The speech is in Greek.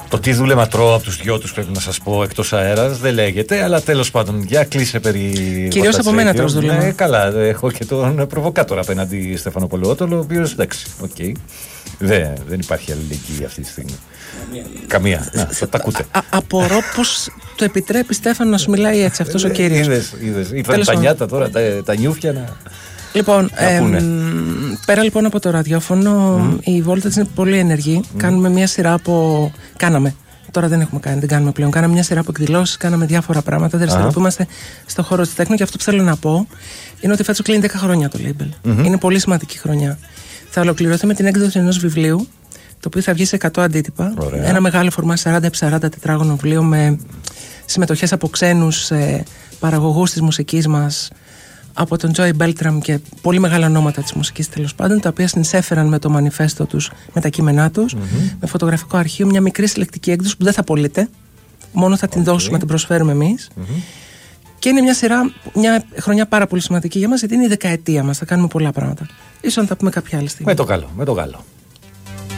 Το τι δούλεμα τρώω από τους δυο τους, πρέπει να σας πω, εκτός αέρας, δεν λέγεται, αλλά τέλος πάντων, για κλείσε περί. Κυρίως από μένα τρως δούλεμα. Καλά, έχω και τον προβοκάτορα απέναντι Στέφανο Πολυότολο, ο οποίος εντάξει, οκ. Δεν υπάρχει αλληλεγγύη αυτή τη στιγμή. Καμία. Τα ακούτε. Απορώ πως το επιτρέπει, Στέφανο, να σου μιλάει έτσι αυτός ο κύριος. Είδες, ήρθαν τα νιάτα τώρα, τα νιούφια να. Λοιπόν, πέρα λοιπόν από το ραδιόφωνο, η Voltage είναι πολύ ενεργή. Κάνουμε μια σειρά από. Τώρα δεν έχουμε κάνει, δεν κάνουμε πλέον. Κάναμε μια σειρά από εκδηλώσεις, κάναμε διάφορα πράγματα. Δραστηριοποιούμαστε στον χώρο της τέχνη και αυτό που θέλω να πω είναι ότι φέτος κλείνει 10 χρόνια το label. Είναι πολύ σημαντική χρονιά. Θα ολοκληρωθεί με την έκδοση ενός βιβλίου, το οποίο θα βγει σε 100 αντίτυπα. Ωραία. Ένα μεγάλο φορμά 40x40 τετράγωνο βιβλίο με συμμετοχές από ξένους παραγωγούς της μουσικής μας, από τον Joey Beltram και πολύ μεγάλα ονόματα της μουσικής τέλος πάντων, τα οποία συνεισέφεραν με το μανιφέστο τους, με τα κείμενά τους, με φωτογραφικό αρχείο, μια μικρή συλλεκτική έκδοση που δεν θα πωλείται, μόνο θα την δώσουμε, την προσφέρουμε εμείς. Και είναι μια χρονιά πάρα πολύ σημαντική για μας, γιατί είναι η δεκαετία μας, θα κάνουμε πολλά πράγματα. Ίσως να τα πούμε κάποια άλλη στιγμή. Με το καλό.